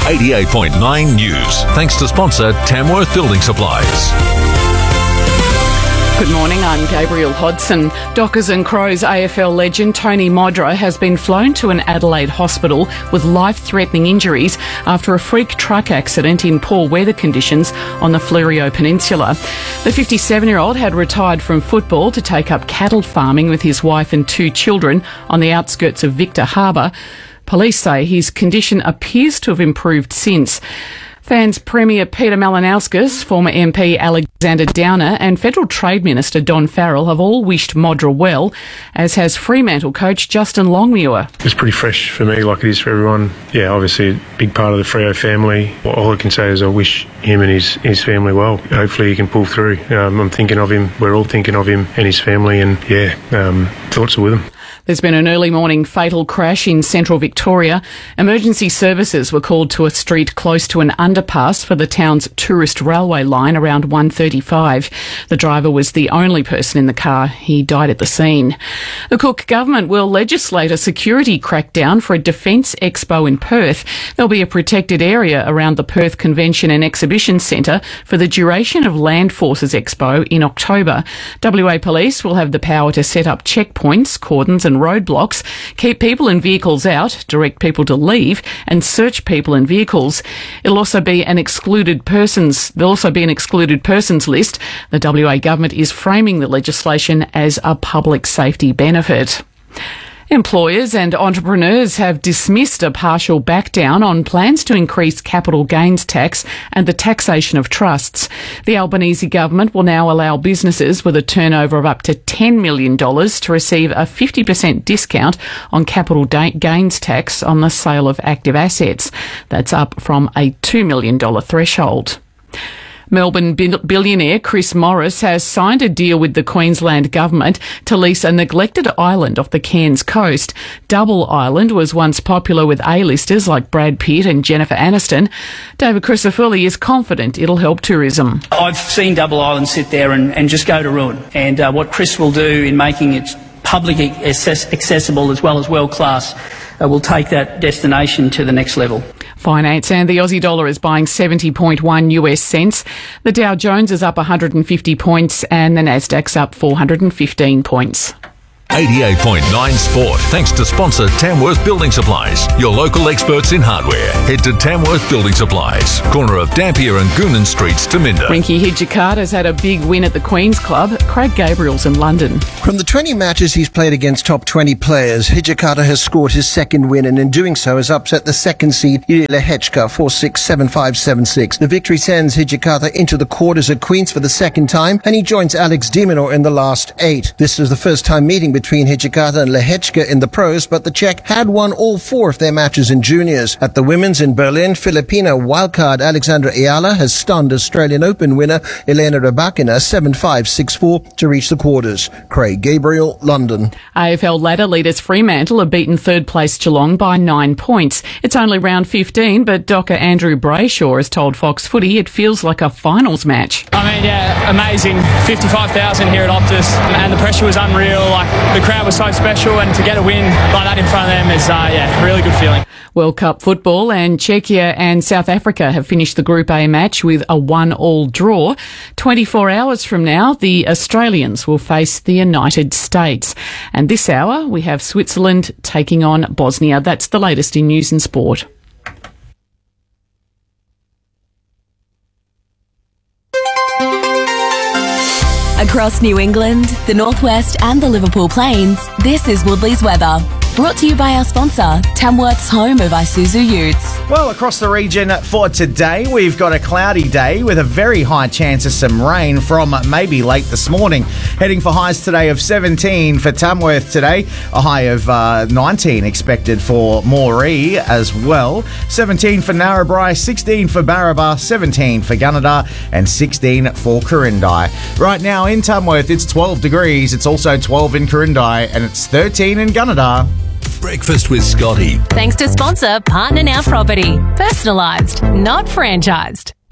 88.9 News. Thanks to sponsor Tamworth Building Supplies. Good morning, I'm Gabriel Hodson. Dockers and Crows AFL legend Tony Modra has been flown to an Adelaide hospital with life-threatening injuries after a freak truck accident in poor weather conditions on the Fleurieu Peninsula. The 57-year-old had retired from football to take up cattle farming with his wife and 2 children on the outskirts of Victor Harbour. Police say his condition appears to have improved since. Fans Premier Peter Malinauskas, former MP Alexander Downer and Federal Trade Minister Don Farrell have all wished Modra well, as has Fremantle coach Justin Longmuir. It's pretty fresh for me like it is for everyone. Yeah, obviously a big part of the Freo family. All I can say is I wish him and his family well. Hopefully he can pull through. I'm thinking of him, we're all thinking of him and his family, and thoughts are with him. There's been an early morning fatal crash in central Victoria. Emergency services were called to a street close to an underpass for the town's tourist railway line around 1:35. The driver was the only person in the car. He died at the scene. The Cook government will legislate a security crackdown for a defence expo in Perth. There'll be a protected area around the Perth Convention and Exhibition Centre for the duration of Land Forces Expo in October. WA Police will have the power to set up checkpoints, cordons and roadblocks, keep people and vehicles out, direct people to leave, and search people and vehicles. There'll also be an excluded persons list. The WA government is framing the legislation as a public safety benefit. Employers and entrepreneurs have dismissed a partial backdown on plans to increase capital gains tax and the taxation of trusts. The Albanese government will now allow businesses with a turnover of up to $10 million to receive a 50% discount on capital gains tax on the sale of active assets. That's up from a $2 million threshold. Melbourne billionaire Chris Morris has signed a deal with the Queensland government to lease a neglected island off the Cairns coast. Double Island was once popular with A-listers like Brad Pitt and Jennifer Aniston. David Crisafulli is confident it'll help tourism. I've seen Double Island sit there and just go to ruin. And what Chris will do in making it publicly accessible as well as world-class will take that destination to the next level. Finance, and the Aussie dollar is buying 70.1 US cents. The Dow Jones is up 150 points and the Nasdaq's up 415 points. 88.9 Sport. Thanks to sponsor Tamworth Building Supplies, your local experts in hardware. Head to Tamworth Building Supplies, corner of Dampier and Goonan Streets to Minda. Rinky Hijikata's had a big win at the Queen's Club. Craig Gabriel's in London. From the 20 matches he's played against top 20 players, Hijikata has scored his second win, and in doing so has upset the second seed Ilya Lehechka 4-6, 7-5, 7-6. The victory sends Hijikata into the quarters at Queen's for the second time, and he joins Alex de Minaur in the last 8. This is the first time meeting between Hijikata and Lehechka in the pros, but the Czech had won all 4 of their matches in juniors. At the women's in Berlin, Filipino wildcard Alexandra Ayala has stunned Australian Open winner Elena Rybakina 7-5, 6-4 to reach the quarters. Craig Gabriel, London. AFL ladder leaders Fremantle have beaten third place Geelong by 9 points. It's only round 15, but Docker Andrew Brayshaw has told Fox Footy it feels like a finals match. I mean, yeah, amazing. 55,000 here at Optus, and the pressure was unreal. Like, the crowd was so special, and to get a win like that in front of them is, really good feeling. World Cup football, and Czechia and South Africa have finished the Group A match with a 1-1 draw. 24 hours from now, the Australians will face the United States. And this hour, we have Switzerland taking on Bosnia. That's the latest in news and sport. Across New England, the Northwest and the Liverpool Plains, this is Woodley's weather. Brought to you by our sponsor, Tamworth's home of Isuzu Utes. Well, across the region for today, we've got a cloudy day with a very high chance of some rain from maybe late this morning. Heading for highs today of 17 for Tamworth today, a high of 19 expected for Moree as well. 17 for Narrabri, 16 for Barraba, 17 for Gunnedah, and 16 for Corindai. Right now in Tamworth, it's 12 degrees. It's also 12 in Corindai, and it's 13 in Gunnedah. Breakfast with Scotty. Thanks to sponsor Partner Now Property. Personalised, not franchised.